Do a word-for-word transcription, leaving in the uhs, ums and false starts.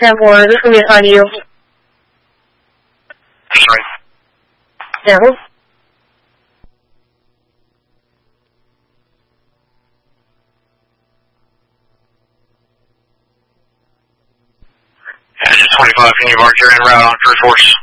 ten four, is this going to be assigned to you? That's right. Yeah, who? Engine twenty-five, can you mark your en route on First Force?